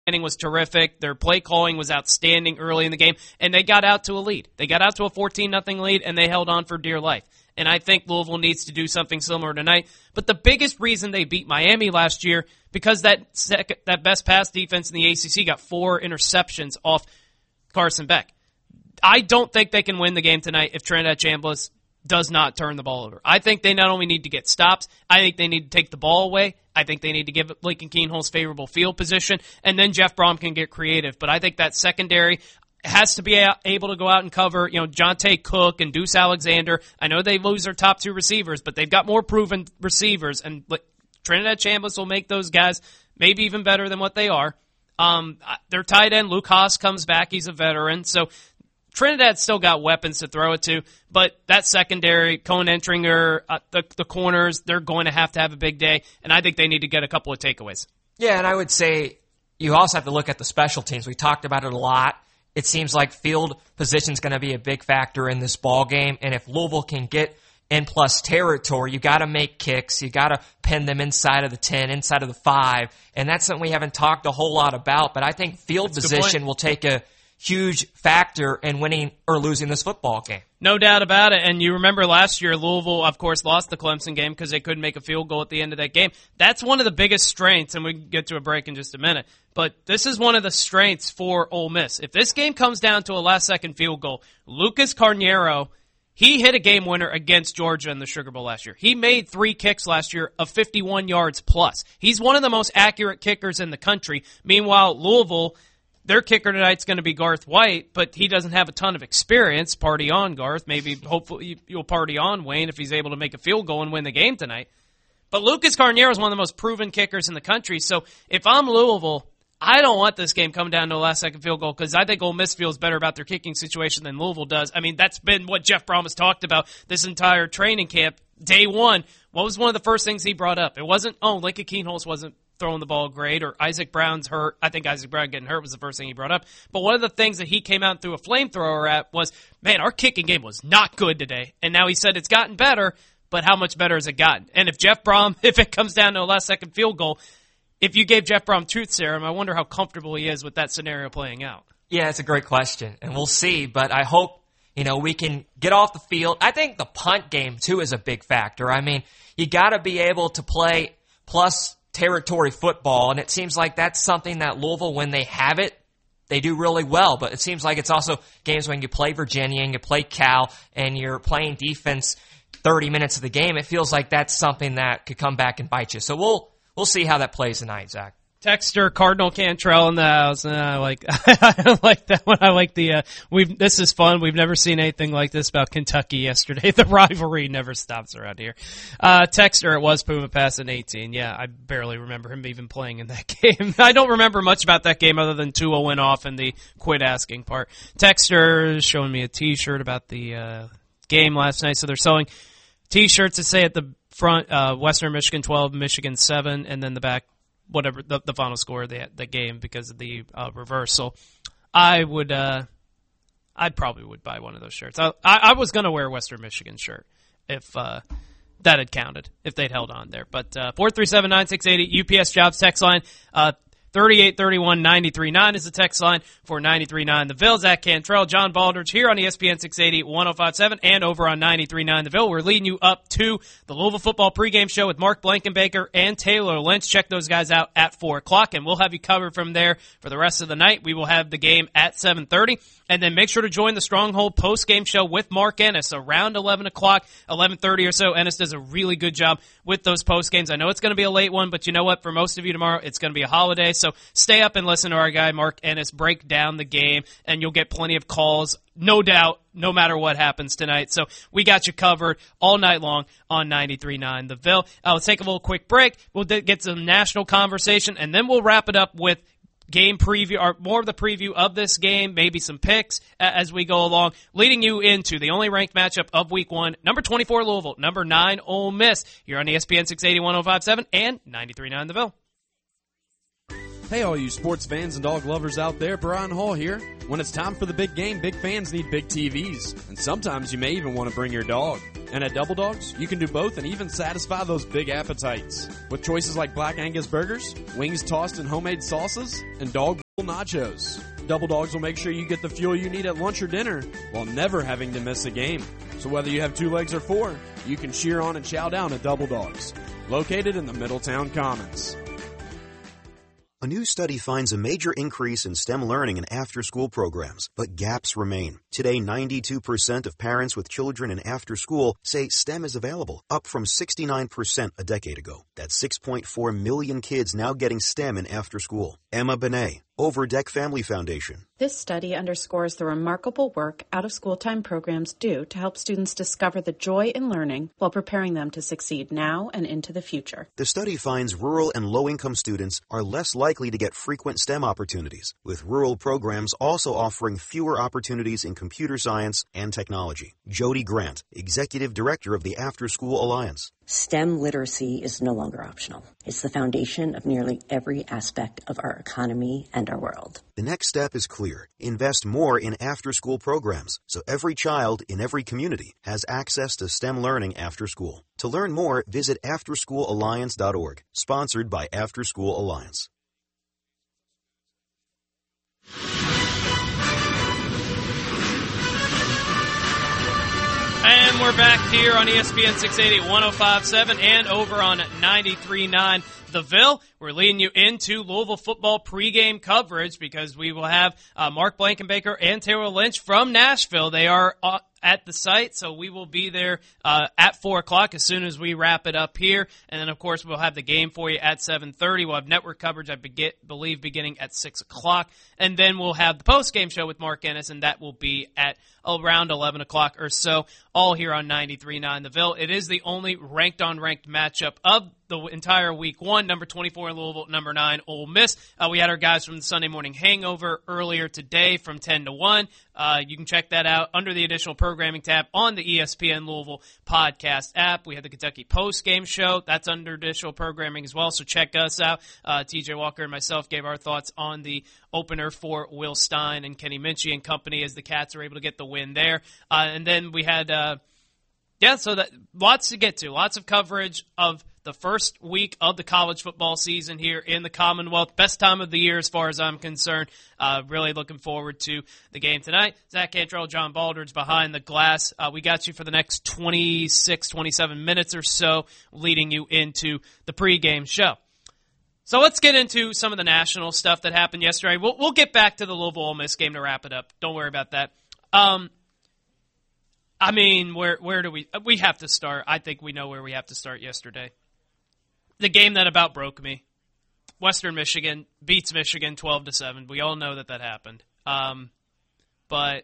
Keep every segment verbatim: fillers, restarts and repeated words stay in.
planning was terrific. Their play calling was outstanding early in the game, and they got out to a lead. They got out to a fourteen nothing lead, and they held on for dear life. And I think Louisville needs to do something similar tonight. But the biggest reason they beat Miami last year, because that second, that best pass defense in the A C C got four interceptions off Carson Beck. I don't think they can win the game tonight if Trinidad Chambliss does not turn the ball over. I think they not only need to get stops, I think they need to take the ball away. I think they need to give Lincoln Kienholz favorable field position, and then Jeff Brom can get creative. But I think that secondary has to be able to go out and cover, you know, Jonte Cook and Deuce Alexander. I know they lose their top two receivers, but they've got more proven receivers, and Trinidad Chambliss will make those guys maybe even better than what they are. Um, their tight end, Luke Haas, comes back. He's a veteran. So Trinidad's still got weapons to throw it to, but that secondary, Cone Entringer, uh, the, the corners, they're going to have to have a big day, and I think they need to get a couple of takeaways. Yeah, and I would say you also have to look at the special teams. We talked about it a lot. It seems like field position is going to be a big factor in this ball game, and if Louisville can get in plus territory, you got to make kicks, you got to pin them inside of the ten, inside of the five, and that's something we haven't talked a whole lot about, but I think field that's position will take a huge factor in winning or losing this football game. No doubt about it. And you remember last year, Louisville, of course, lost the Clemson game because they couldn't make a field goal at the end of that game. That's one of the biggest strengths, and we can get to a break in just a minute. But this is one of the strengths for Ole Miss. If this game comes down to a last-second field goal, Lucas Carneiro, he hit a game winner against Georgia in the Sugar Bowl last year. He made three kicks last year of fifty-one yards plus. He's one of the most accurate kickers in the country. Meanwhile, Louisville, their kicker tonight's going to be Garth White, but he doesn't have a ton of experience. Party on, Garth. Maybe, hopefully, you'll party on, Wayne, if he's able to make a field goal and win the game tonight. But Lucas Carneiro is one of the most proven kickers in the country. So if I'm Louisville, I don't want this game coming down to a last-second field goal because I think Ole Miss feels better about their kicking situation than Louisville does. I mean, that's been what Jeff Brom has talked about this entire training camp. Day one, what was one of the first things he brought up? It wasn't, oh, Lincoln Kienholz wasn't throwing the ball great, or Isaac Brown's hurt. I think Isaac Brown getting hurt was the first thing he brought up. But one of the things that he came out and threw a flamethrower at was, man, our kicking game was not good today. And now he said it's gotten better, but how much better has it gotten? And if Jeff Brom, if it comes down to a last-second field goal, if you gave Jeff Brom truth serum, I wonder how comfortable he is with that scenario playing out. Yeah, it's a great question, and we'll see. But I hope, you know, we can get off the field. I think the punt game, too, is a big factor. I mean, you got to be able to play plus territory football, and it seems like that's something that Louisville, when they have it, they do really well. But it seems like it's also games when you play Virginia and you play Cal and you're playing defense thirty minutes of the game. It feels like that's something that could come back and bite you. So we'll we'll see how that plays tonight, Zach. Texter Cardinal Cantrell in the house. Uh, I like I like that one. I like the uh, we've this is fun. We've never seen anything like this about Kentucky yesterday. The rivalry never stops around here. Uh, Texter, it was Puma passing eighteen. Yeah, I barely remember him even playing in that game. I don't remember much about that game other than Tua went off and the quit asking part. Texter is showing me a T-shirt about the uh, game last night. So they're selling T-shirts that say at the front uh, Western Michigan twelve, Michigan seven, and then the back whatever the, the final score of the, the game because of the uh, reversal. I would, uh, I probably would buy one of those shirts. I, I, I was going to wear a Western Michigan shirt if uh, that had counted, if they'd held on there. But uh, four three seven, nine six eight zero, U P S Jobs text line, uh, thirty-eight thirty-one, ninety-three nine is the text line for ninety-three nine The Ville. Zach Cantrell, John Baldridge here on E S P N six eighty, one oh five point seven and over on ninety-three nine The Ville. We're leading you up to the Louisville football pregame show with Mark Blankenbaker and Taylor Lynch. Check those guys out at four o'clock, and we'll have you covered from there for the rest of the night. We will have the game at seven thirty, and then make sure to join the Stronghold postgame show with Mark Ennis around eleven o'clock, eleven thirty or so. Ennis does a really good job with those postgames. I know it's going to be a late one, but you know what? For most of you tomorrow, it's going to be a holiday, so stay up and listen to our guy Mark Ennis break down the game, and you'll get plenty of calls, no doubt, no matter what happens tonight. So we got you covered all night long on ninety-three nine The Ville. Uh, let's take a little quick break. We'll d- get some national conversation, and then we'll wrap it up with game preview, or more of the preview of this game, maybe some picks uh, as we go along, leading you into the only ranked matchup of week one, number twenty-four Louisville, number nine Ole Miss. You're on E S P N six eighty, one oh five point seven and ninety-three nine The Ville. Hey, all you sports fans and dog lovers out there, Brian Hall here. When it's time for the big game, big fans need big T Vs. And sometimes you may even want to bring your dog. And at Double Dogs, you can do both and even satisfy those big appetites. With choices like Black Angus burgers, wings tossed in homemade sauces, and dog nachos. Double Dogs will make sure you get the fuel you need at lunch or dinner while never having to miss a game. So whether you have two legs or four, you can cheer on and chow down at Double Dogs, located in the Middletown Commons. A new study finds a major increase in STEM learning in after-school programs, but gaps remain. Today, ninety-two percent of parents with children in after-school say STEM is available, up from sixty-nine percent a decade ago. That's six point four million kids now getting STEM in after-school. Emma Benet, Overdeck Family Foundation. This study underscores the remarkable work out-of-school time programs do to help students discover the joy in learning while preparing them to succeed now and into the future. The study finds rural and low-income students are less likely to get frequent STEM opportunities, with rural programs also offering fewer opportunities in computer science and technology. Jody Grant, Executive Director of the After School Alliance. STEM literacy is no longer optional. It's the foundation of nearly every aspect of our economy and our world. The next step is clear. Invest more in after-school programs so every child in every community has access to STEM learning after school. To learn more, visit after school alliance dot org, sponsored by After School Alliance. And we're back here on E S P N six eighty, one oh five point seven and over on ninety-three point nine The Ville. We're leading you into Louisville football pregame coverage because we will have uh, Mark Blankenbaker and Taylor Lynch from Nashville. They are uh, at the site, so we will be there uh, at four o'clock as soon as we wrap it up here. And then, of course, we'll have the game for you at seven thirty. We'll have network coverage, I be- believe, beginning at six o'clock. And then we'll have the postgame show with Mark Ennis, and that will be at around eleven o'clock or so, all here on ninety-three point nine The Ville. It is the only ranked-on-ranked matchup of the entire week one. Number twenty-four in Louisville, number nine Ole Miss. Uh, we had our guys from the Sunday Morning Hangover earlier today from ten to one. Uh, you can check that out under the additional programming tab on the E S P N Louisville podcast app. We had the Kentucky post-game show. That's under additional programming as well, so check us out. Uh, T J Walker and myself gave our thoughts on the opener for Will Stein and Kenny Minchie and company as the Cats are able to get the win there. Uh, and then we had, uh, yeah, so that lots to get to, lots of coverage of the first week of the college football season here in the Commonwealth. Best time of the year as far as I'm concerned. Uh, really looking forward to the game tonight. Zach Cantrell, John Baldridge behind the glass. Uh, we got you for the next twenty-six, twenty-seven minutes or so, leading you into the pregame show. So let's get into some of the national stuff that happened yesterday. We'll, we'll get back to the Louisville Ole Miss game to wrap it up. Don't worry about that. Um, I mean, where where do we – we have to start. I think we know where we have to start yesterday. The game that about broke me. Western Michigan beats Michigan twelve to seven. We all know that that happened. Um, but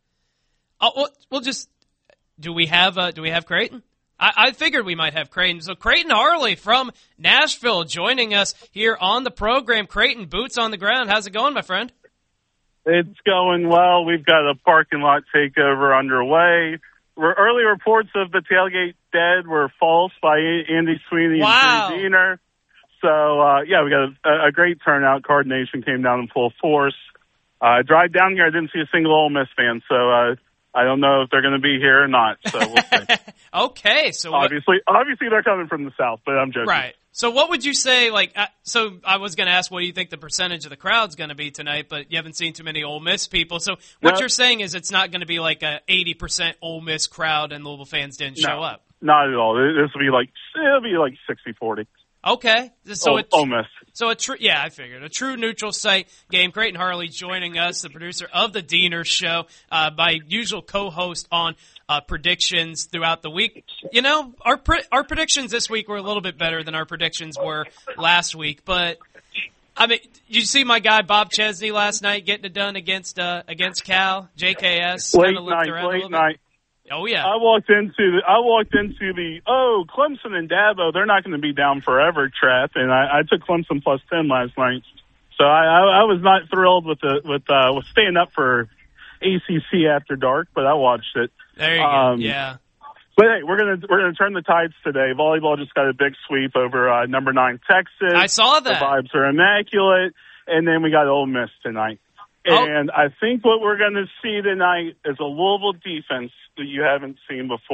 oh, we'll, we'll just do we have uh, do we have Creighton? I, I figured we might have Creighton. So Creighton Harley from Nashville joining us here on the program. Creighton, boots on the ground. How's it going, my friend? It's going well. We've got a parking lot takeover underway. Early reports of the tailgate dead were false by Andy Sweeney wow. and Drew Diener. So, uh, yeah, we got a, a great turnout. Card Nation came down in full force. Uh, I drive down here. I didn't see a single Ole Miss fan, so uh, I don't know if they're going to be here or not. So we'll see. Okay. So obviously, what... obviously they're coming from the South, but I'm joking. Right. So what would you say, like, uh, so I was going to ask what do you think the percentage of the crowd's going to be tonight, but you haven't seen too many Ole Miss people. So what no. you're saying is it's not going to be like a eighty percent Ole Miss crowd and Louisville fans didn't no, show up? Not at all. This will be like, it'll be like sixty forty. Okay. So oh, it's Ole Miss. So a true, yeah, I figured a true neutral site game. Creighton Harley joining us, the producer of the Diener Show, uh, my usual co-host on uh, predictions throughout the week. You know, our pre- our predictions this week were a little bit better than our predictions were last week. But I mean, you see my guy Bob Chesney last night getting it done against uh, against Cal, J K S. Late night, late night. Oh yeah. I walked into the I walked into the oh Clemson and Dabo, they're not going to be down forever trap, and I, I took Clemson plus ten last night. So I, I, I was not thrilled with the with uh, with staying up for A C C after dark, but I watched it. There you um, go. Yeah. But hey, we're gonna we're gonna turn the tides today. Volleyball just got a big sweep over uh, number nine Texas. I saw that. The vibes are immaculate, and then we got Ole Miss tonight. And oh. I think what we're going to see tonight is a Louisville defense that you haven't seen before.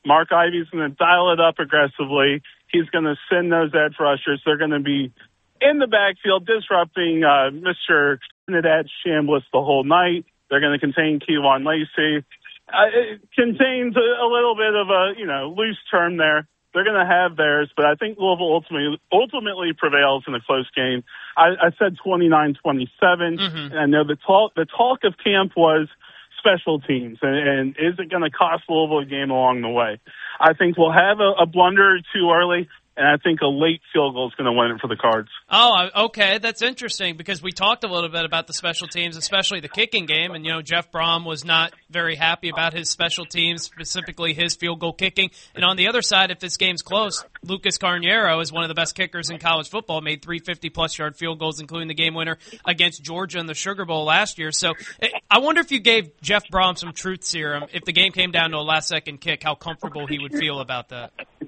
Mark Ivy's going to dial it up aggressively. He's going to send those edge rushers. They're going to be in the backfield disrupting uh, Mister Trinidad Chambliss the whole night. They're going to contain Keelan Lacey. Uh, it contains a, a little bit of a, you know, loose term there. They're going to have theirs, but I think Louisville ultimately ultimately prevails in a close game. I, I said twenty-nine twenty-seven, mm-hmm. and I know the talk the talk of camp was special teams, and, and is it going to cost Louisville a game along the way? I think we'll have a, a blunder or two early, and I think a late field goal is going to win it for the Cards. Oh, okay. That's interesting because we talked a little bit about the special teams, especially the kicking game. And, you know, Jeff Brom was not very happy about his special teams, specifically his field goal kicking. And on the other side, if this game's close, Lucas Carniero is one of the best kickers in college football, made three fifty-plus yard field goals, including the game winner against Georgia in the Sugar Bowl last year. So I wonder if you gave Jeff Brom some truth serum, if the game came down to a last-second kick, how comfortable he would feel about that.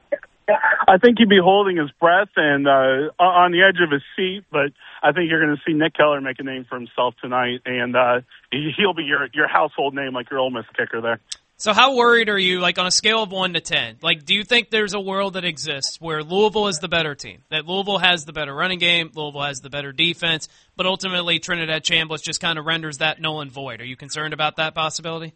I think he'd be holding his breath and uh, on the edge of his seat, but I think you're going to see Nick Keller make a name for himself tonight, and uh, he'll be your your household name like your Ole Miss kicker there. So how worried are you, like on a scale of one to ten? Like, do you think there's a world that exists where Louisville is the better team, that Louisville has the better running game, Louisville has the better defense, but ultimately Trinidad Chambliss just kind of renders that null and void? Are you concerned about that possibility?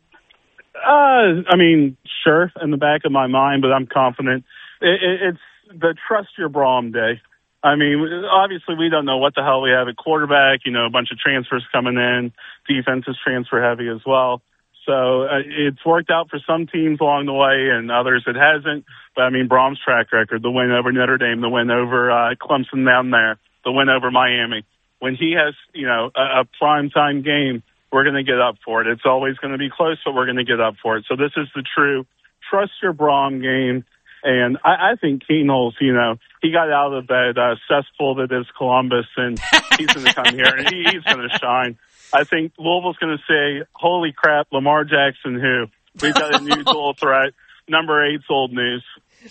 Uh, I mean, sure, in the back of my mind, but I'm confident. It, it, it's the trust your Brom day. I mean, obviously we don't know what the hell we have at quarterback. You know, a bunch of transfers coming in. Defense is transfer heavy as well. So uh, it's worked out for some teams along the way and others it hasn't. But, I mean, Brom's track record, the win over Notre Dame, the win over uh, Clemson down there, the win over Miami. When he has, you know, a, a primetime game, we're going to get up for it. It's always going to be close, but we're going to get up for it. So this is the true trust your Brom game. And I, I think Keenholz, you know, he got out of that uh, cesspool that is Columbus, and he's going to come here, and he, he's going to shine. I think Louisville's going to say, holy crap, Lamar Jackson who? We've got a new dual threat. Number eight's old news.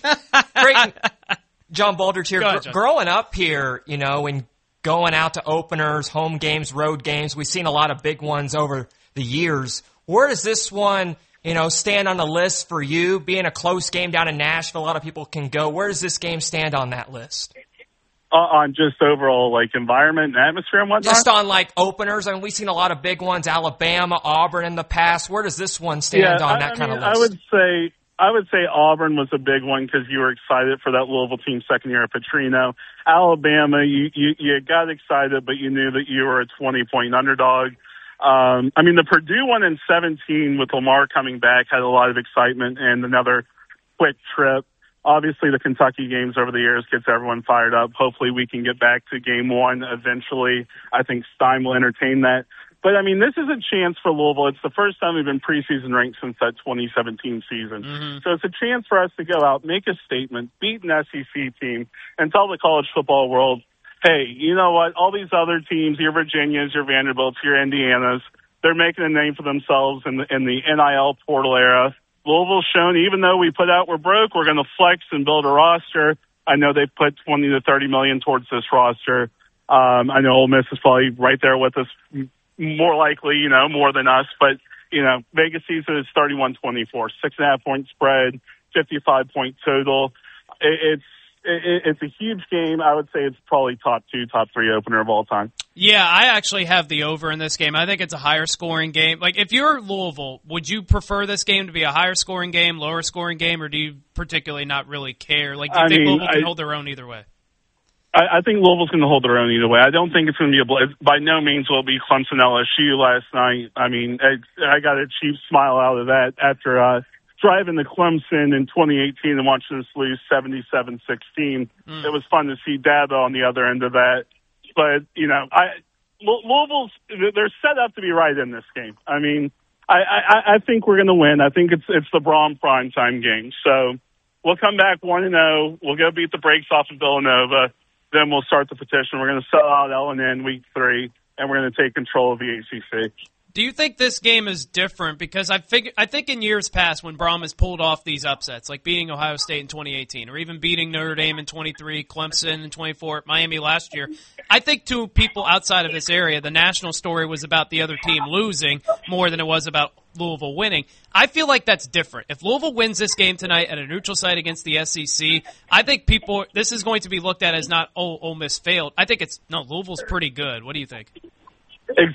Great. John Baldridge here. Go ahead, John. Growing up here, you know, and going out to openers, home games, road games, we've seen a lot of big ones over the years. Where does this one, you know, stand on the list for you? Being a close game down in Nashville, a lot of people can go. Where does this game stand on that list? Uh, on just overall, like, environment and atmosphere and whatnot? Just on, like, openers. I mean, we've seen a lot of big ones, Alabama, Auburn in the past. Where does this one stand yeah, on I, that I kind mean, of list? I would say I would say Auburn was a big one because you were excited for that Louisville team second year at Petrino. Alabama, you, you, you got excited, but you knew that you were a twenty-point underdog. Um, I mean, the Purdue one in seventeen with Lamar coming back had a lot of excitement and another quick trip. Obviously, the Kentucky games over the years gets everyone fired up. Hopefully, we can get back to game one eventually. I think Stein will entertain that. But, I mean, this is a chance for Louisville. It's the first time we've been preseason ranked since that twenty seventeen season. Mm-hmm. So it's a chance for us to go out, make a statement, beat an S E C team, and tell the college football world, hey, you know what? All these other teams, your Virginias, your Vanderbilts, your Indianas, they're making a name for themselves in the, in the N I L portal era. Louisville's shown, even though we put out we're broke, we're going to flex and build a roster. I know they put twenty to thirty million towards this roster. Um, I know Ole Miss is probably right there with us, more likely, you know, more than us. But, you know, Vegas sees it as thirty-one twenty-four, six and a half point spread, fifty-five point total. It, it's it, it's a huge game. I would say it's probably top two, top three opener of all time. Yeah, I actually have the over in this game. I think it's a higher scoring game. Like, if you're Louisville, would you prefer this game to be a higher scoring game, lower scoring game, or do you particularly not really care? Like, do you I think mean, Louisville can I, hold their own either way? I, I think Louisville's going to hold their own either way. I don't think it's going to be a bl- by no means will it be Clemson L S U last night. I mean, I, I got a cheap smile out of that after uh, driving to Clemson in twenty eighteen and watching us lose seventy-seven sixteen. Mm. It was fun to see Dabo on the other end of that. But, you know, I Louisville's, they're set up to be right in this game. I mean, I, I, I think we're going to win. I think it's it's the Brom primetime game. So we'll come back one and oh. We'll go beat the brakes off of Villanova. Then we'll start the petition. We're going to sell out L N N week three, and we're going to take control of the A C C. Do you think this game is different? Because I figure, I think in years past when Brom has pulled off these upsets, like beating Ohio State in twenty eighteen, or even beating Notre Dame in twenty-three, Clemson in twenty-four, Miami last year, I think to people outside of this area, the national story was about the other team losing more than it was about Louisville winning. I feel like that's different. If Louisville wins this game tonight at a neutral site against the S E C, I think people this is going to be looked at as not, oh, Ole Miss failed. I think it's, no, Louisville's pretty good. What do you think? Exactly.